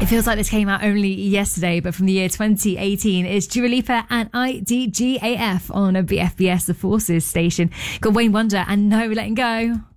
It feels like this came out only yesterday, but from the year 2018 is Dua Lipa and IDGAF on a BFBS The Forces station. Got Wayne Wonder and No Letting Go.